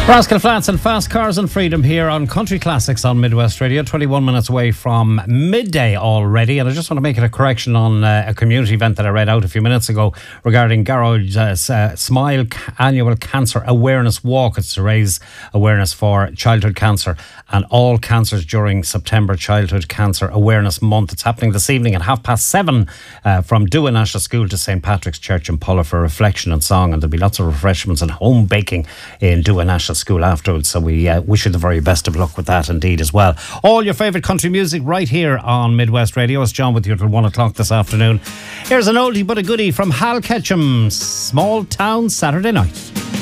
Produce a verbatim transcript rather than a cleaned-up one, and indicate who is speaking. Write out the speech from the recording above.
Speaker 1: Rascal Flats and Fast Cars and Freedom here on Country Classics on Midwest Radio. twenty-one minutes away from midday already. And I just want to make it a correction on uh, a community event that I read out a few minutes ago regarding Garrow's uh, uh, Smile Annual Cancer Awareness Walk. It's to raise awareness for childhood cancer and all cancers during September Childhood Cancer Awareness Month. It's happening this evening at half past seven uh, from Dua National School to Saint Patrick's Church in Pulla for reflection and song. And there'll be lots of refreshments and home baking in Dua National School afterwards, so we uh, wish you the very best of luck with that indeed as well. All your favourite country music right here on Midwest Radio. It's John with you till one o'clock this afternoon. Here's an oldie but a goodie from Hal Ketchum, Small Town Saturday Night.